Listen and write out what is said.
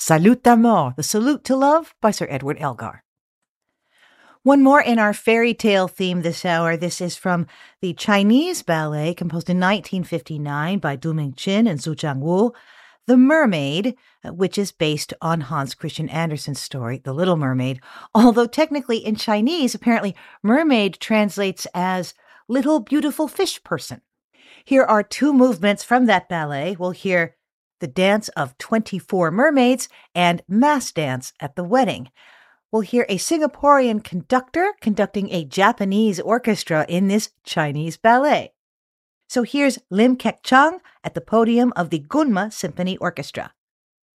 Salut d'amour, The Salute to Love by Sir Edward Elgar. One more in our fairy tale theme this hour. This is from the Chinese ballet composed in 1959 by Du Mingqin and Zhu Jiangwu, The Mermaid, which is based on Hans Christian Andersen's story, The Little Mermaid, although technically in Chinese, apparently, mermaid translates as little beautiful fish person. Here are two movements from that ballet. We'll hear the dance of 24 mermaids and mass dance at the wedding. We'll hear a Singaporean conductor conducting a Japanese orchestra in this Chinese ballet. So here's Lim Kek Chung at the podium of the Gunma Symphony Orchestra.